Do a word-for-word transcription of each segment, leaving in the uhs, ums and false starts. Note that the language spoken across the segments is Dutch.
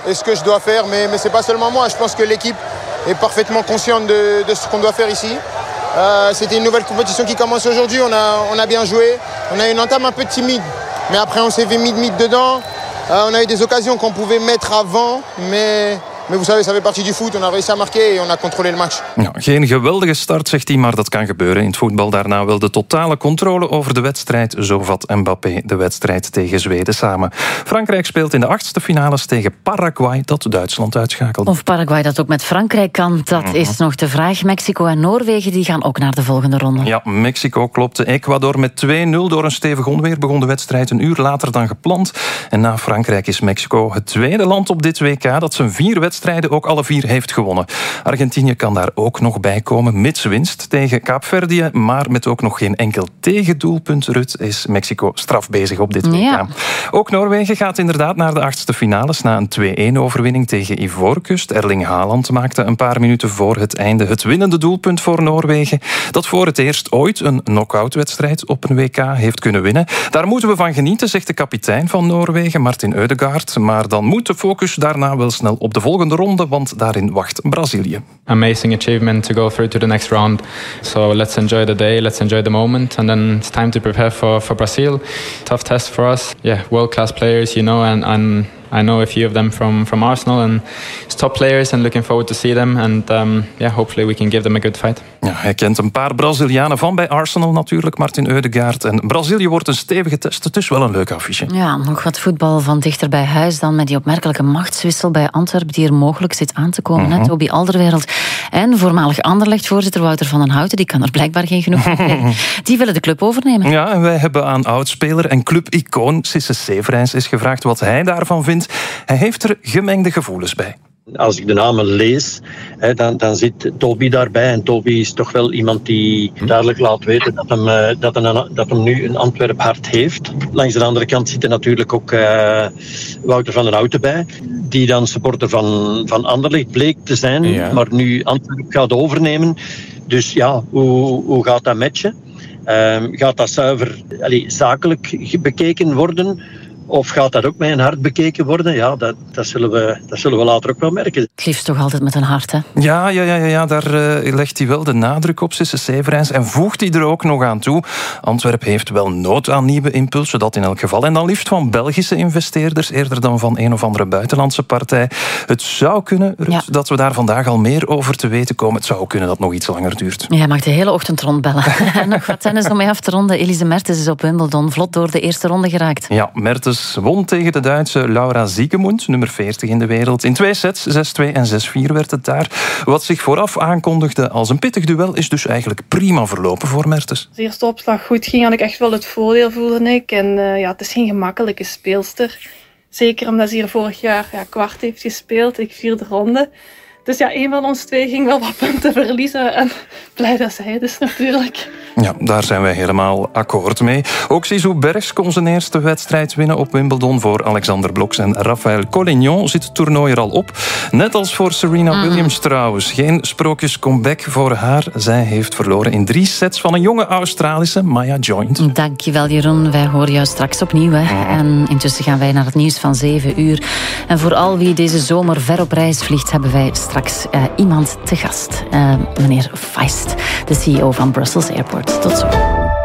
et ce que je dois faire. Mais, mais c'est pas seulement moi. Je pense que l'équipe est parfaitement consciente de, de ce qu'on doit faire ici. Euh, c'était une nouvelle compétition qui commence aujourd'hui. On a, on a bien joué. On a eu une entame un peu timide. Mais après, on s'est fait mid-mid dedans. Euh, on a eu des occasions qu'on pouvait mettre avant. Mais... Maar vous savez, ça fait partie du foot. On a réussi à marquer et on a contrôlé le match. Ja, geen geweldige start, zegt hij, maar dat kan gebeuren in het voetbal. Daarna wel de totale controle over de wedstrijd. Zo vat Mbappé de wedstrijd tegen Zweden samen. Frankrijk speelt in de achtste finales tegen Paraguay, dat Duitsland uitschakelt. Of Paraguay dat ook met Frankrijk kan, dat mm-hmm. is nog de vraag. Mexico en Noorwegen die gaan ook naar de volgende ronde. Ja, Mexico klopte Ecuador met twee nul. Door een stevig onweer begon de wedstrijd een uur later dan gepland. En na Frankrijk is Mexico het tweede land op dit W K dat zijn vier wedstrijden ook alle vier heeft gewonnen. Argentinië kan daar ook nog bij komen, mits winst tegen Kaapverdië, maar met ook nog geen enkel tegendoelpunt. Rut, is Mexico straf bezig op dit W K. Ja. Ook Noorwegen gaat inderdaad naar de achtste finales na een twee-een overwinning tegen Ivoorkust. Erling Haaland maakte een paar minuten voor het einde het winnende doelpunt voor Noorwegen, dat voor het eerst ooit een knock-out-wedstrijd op een W K heeft kunnen winnen. Daar moeten we van genieten, zegt de kapitein van Noorwegen, Martin Ødegaard. Maar dan moet de focus daarna wel snel op de volgende ronde, want daarin wacht Brazilië. Amazing achievement to go through to the next round. So let's enjoy the day, let's enjoy the moment, and then it's time to prepare for, for Brazil. Tough test for us. Yeah, world-class players, you know, and, and I know a few of them from, from Arsenal, and it's top players and looking forward to see them. And um, yeah, hopefully we can give them a good fight. Ja, hij kent een paar Brazilianen van bij Arsenal natuurlijk, Martin Ødegaard. En Brazilië wordt een stevige test. Het is wel een leuk affiche. Ja, nog wat voetbal van dichter bij huis dan met die opmerkelijke machtswissel bij Antwerpen die er mogelijk zit aan te komen. Mm-hmm. Toby Alderweireld en voormalig Anderlecht-voorzitter Wouter van den Houten, die kan er blijkbaar geen genoeg van. Die willen de club overnemen. Ja, en wij hebben aan oudspeler en clubicoon Cisse Severijns is gevraagd wat hij daarvan vindt. Hij heeft er gemengde gevoelens bij. Als ik de namen lees, hè, dan, dan zit Toby daarbij. En Toby is toch wel iemand die duidelijk laat weten dat hem, uh, dat hem, dat hem nu een Antwerp hart heeft. Langs de andere kant zit er natuurlijk ook uh, Wouter van den Houten bij. Die dan supporter van, van Anderlecht bleek te zijn, ja. Maar nu Antwerp gaat overnemen. Dus ja, hoe, hoe gaat dat matchen? Uh, gaat dat zuiver allez, zakelijk bekeken worden? Of gaat dat ook met een hart bekeken worden? Ja, dat, dat, zullen we, dat zullen we later ook wel merken. Het liefst toch altijd met een hart, hè? Ja, ja, ja, ja daar uh, legt hij wel de nadruk op, Cisse Severijns. En voegt hij er ook nog aan toe. Antwerp heeft wel nood aan nieuwe impulsen, dat in elk geval. En dan liefst van Belgische investeerders, eerder dan van een of andere buitenlandse partij. Het zou kunnen, Ruud, ja. dat we daar vandaag al meer over te weten komen. Het zou kunnen dat het nog iets langer duurt. Ja, mag de hele ochtend rondbellen. Nog wat tennis om mee af te ronden. Elise Mertens is op Wimbledon vlot door de eerste ronde geraakt. Ja, Mertens won tegen de Duitse Laura Siegemund, nummer veertig in de wereld. In twee sets, zes twee en zes vier werd het daar. Wat zich vooraf aankondigde als een pittig duel is dus eigenlijk prima verlopen voor Mertens. Als de eerste opslag goed ging, had ik echt wel het voordeel, voelde ik. En uh, ja, het is geen gemakkelijke speelster. Zeker omdat ze hier vorig jaar ja, kwart heeft gespeeld, ik vierde ronde. Dus ja, een van ons twee ging wel wat punten verliezen. En blij dat zij dus natuurlijk. Ja, daar zijn wij helemaal akkoord mee. Ook Zizou Bergs kon zijn eerste wedstrijd winnen op Wimbledon. Voor Alexander Bloks en Raphaël Collignon zit het toernooi er al op. Net als voor Serena mm. Williams trouwens. Geen sprookjes comeback voor haar. Zij heeft verloren in drie sets van een jonge Australische, Maya Joint. Dankjewel Jeroen. Wij horen jou straks opnieuw. Hè. Mm. En intussen gaan wij naar het nieuws van zeven uur. En voor al wie deze zomer ver op reis vliegt, hebben wij straks uh, iemand te gast. Uh, meneer Feist, de C E O van Brussels Airport. Tot zo.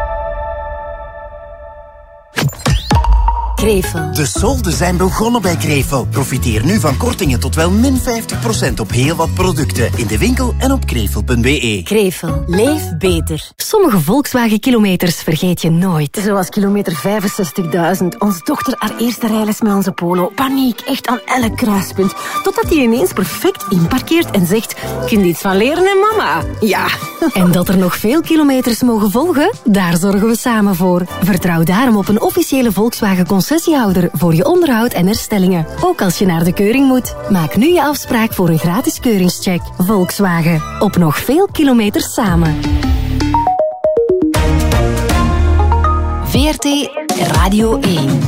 Krevel. De solden zijn begonnen bij Krevel. Profiteer nu van kortingen tot wel min vijftig procent op heel wat producten. In de winkel en op krevel punt b e. Krevel. Leef beter. Sommige Volkswagen-kilometers vergeet je nooit. Zoals kilometer vijfenzestigduizend. Onze dochter haar eerste rijles met onze Polo. Paniek, echt aan elk kruispunt. Totdat hij ineens perfect inparkeert en zegt... Kun je iets van leren, hè, mama? Ja. En dat er nog veel kilometers mogen volgen? Daar zorgen we samen voor. Vertrouw daarom op een officiële Volkswagen-concessie voor je onderhoud en herstellingen. Ook als je naar de keuring moet. Maak nu je afspraak voor een gratis keuringscheck. Volkswagen. Op nog veel kilometers samen. V R T Radio één.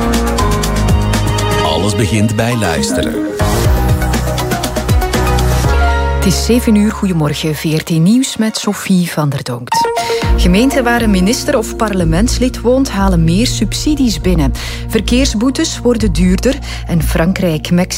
Alles begint bij luisteren. Het is zeven uur, goedemorgen. V R T Nieuws met Sophie van der Donkt. Gemeenten waar een minister of parlementslid woont, halen meer subsidies binnen. Verkeersboetes worden duurder en Frankrijk, Mexico